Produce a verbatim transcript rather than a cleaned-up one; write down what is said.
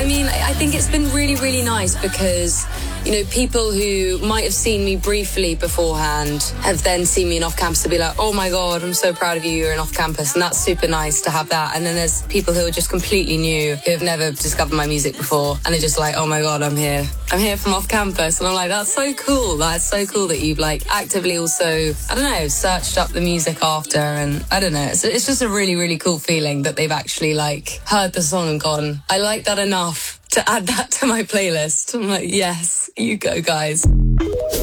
I mean, I think it's been really, really nice because, you know, people who might have seen me briefly beforehand have then seen me in off campus to be like, oh my God, I'm so proud of you, you're in off campus. And that's super nice to have that. And then there's people who are just completely new, who have never discovered my music before. And they're just like, oh my God, I'm here. I'm here from off campus. And I'm like, that's so cool. That's so cool that you've like actively also, I don't know, searched up the music after. And I don't know, it's, it's just a really, really cool feeling that they've actually like heard the song and gone, I like that enough to add that to my playlist. I'm like, yes, you go, guys.